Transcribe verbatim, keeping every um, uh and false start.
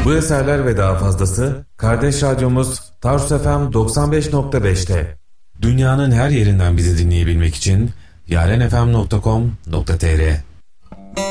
Bu eserler ve daha fazlası kardeş radyomuz Tarsus F M doksan beş nokta beş'te. Dünyanın her yerinden bizi dinleyebilmek için yarenfm nokta com nokta tr